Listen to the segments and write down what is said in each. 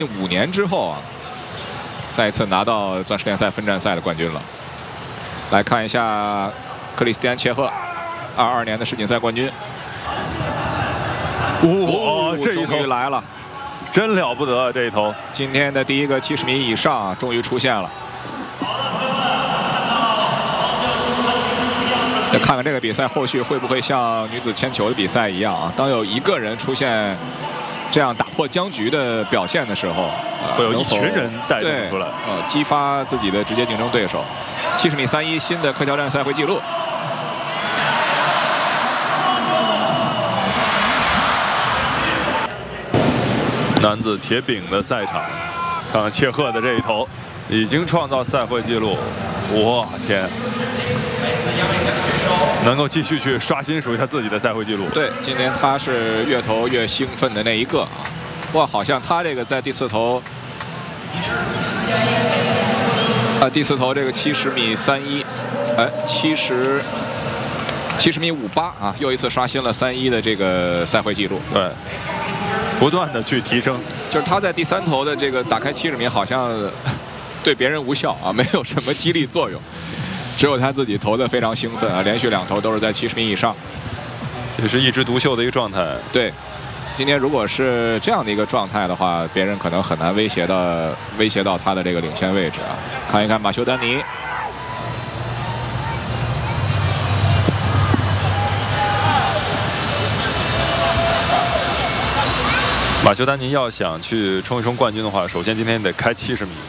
5年之后啊，再一次拿到钻石联赛分站赛的冠军了。来看一下克里斯蒂安·切赫，22年的世锦赛冠军。这一头来了， 真了不得！这一头， 今天的第一个70米以上啊，终于出现了。再看看这个比赛后续会不会像女子铅球的比赛一样啊，当有一个人出现这样打破僵局的表现的时候， 会有一群人带动出来， 激发自己的直接竞争对手。70米31新的客挑战赛会纪录。 男子铁饼的赛场，看看切赫的这一头，已经创造赛会纪录。我天！能够继续去刷新属于他自己的赛会纪录。 对，今天他是越投越兴奋的那一个啊！哇，好像他这个在第四投，第四投这个70米31，哎，70米58啊，又一次刷新了31的这个赛会纪录。 对，不断的去提升。 就是他在第3投的这个打开70米，好像对别人无效啊，没有什么激励作用。只有他自己投的非常兴奋啊，连续2投都是在70米以上， 这是一枝独秀的一个状态。 对，今天如果是这样的一个状态的话，别人可能很难威胁到他的这个领先位置啊。看一看马修丹尼， 马修丹尼要想去冲一冲冠军的话，首先今天得开70米。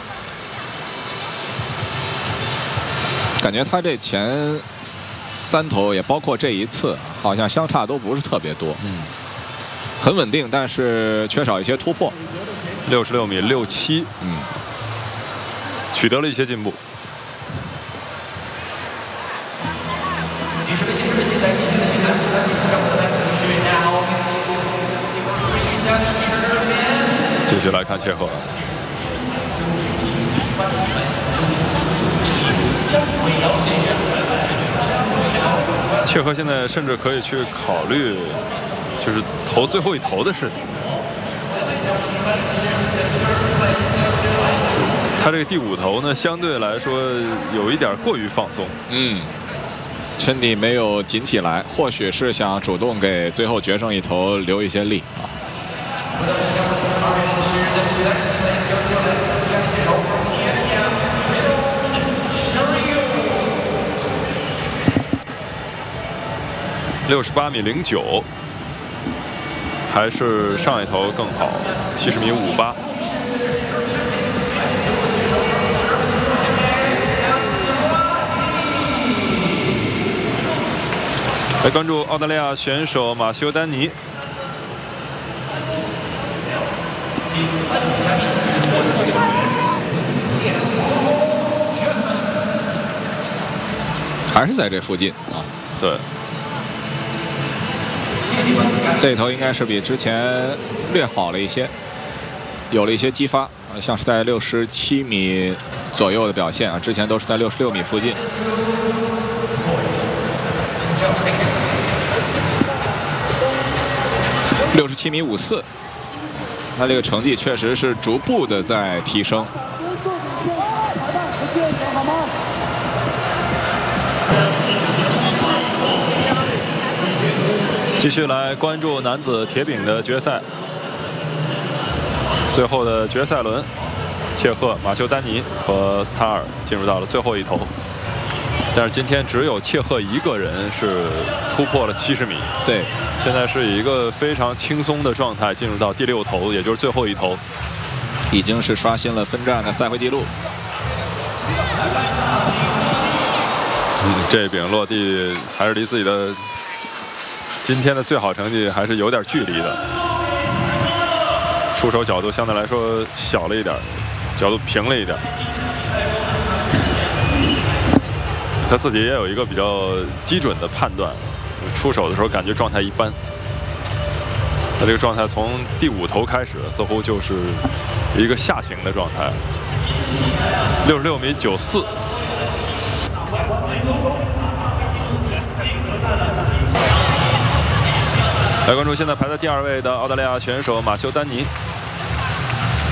感觉他这前3投也包括这一次，好像相差都不是特别多，很稳定，但是缺少一些突破。 66米67，取得了一些进步。继续来看切赫。切赫现在甚至可以去考虑，就是投最后一投的事情。他这个第5投呢，相对来说有一点过于放松。 身体没有紧起来，或许是想主动给最后决胜一投留一些力啊。 68米09，还是上一投更好。70米58。来关注澳大利亚选手马修丹尼。 还是在这附近啊？ 对。 这一投应该是比之前略好了一些，有了一些激发，像是在67米左右的表现啊，之前都是在66米附近。67米54，他这个成绩确实是逐步的在提升。 继续来关注男子铁饼的决赛，最后的决赛轮，切赫、马修丹尼和斯塔尔进入到了最后一投，但是今天只有切赫一个人是突破了70米。 对， 现在是以一个非常轻松的状态进入到第6投，也就是最后一投， 已经是刷新了分站的赛会纪录。 这饼落地还是离自己的今天的最好成绩还是有点距离的，出手角度相对来说小了一点，角度平了一点。他自己也有一个比较基准的判断，出手的时候感觉状态一般。他这个状态从第5投开始，似乎就是一个下行的状态。66米94。来关注现在排在第2位的澳大利亚选手马修丹尼。